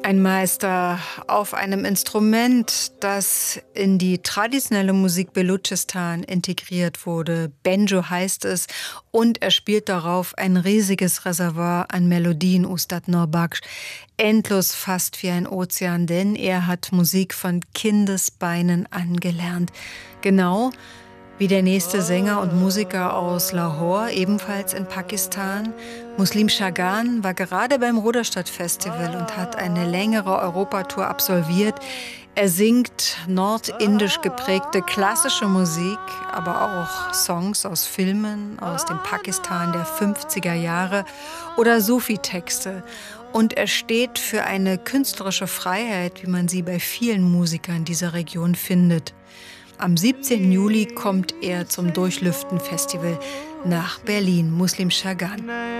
Ein Meister auf einem Instrument, das in die traditionelle Musik Belutschistan integriert wurde. Banjo heißt es, und er spielt darauf ein riesiges Reservoir an Melodien, Ustad Nurbakhsh. Endlos, fast wie ein Ozean, denn er hat Musik von Kindesbeinen angelernt. Genau wie der nächste Sänger und Musiker aus Lahore, ebenfalls in Pakistan. Muslim Shagan war gerade beim Ruderstadt-Festival und hat eine längere Europatour absolviert. Er singt nordindisch geprägte klassische Musik, aber auch Songs aus Filmen aus dem Pakistan der 50er Jahre oder Sufi-Texte. Und er steht für eine künstlerische Freiheit, wie man sie bei vielen Musikern dieser Region findet. Am 17. Juli kommt er zum Durchlüften-Festival nach Berlin, Muslim Shagan.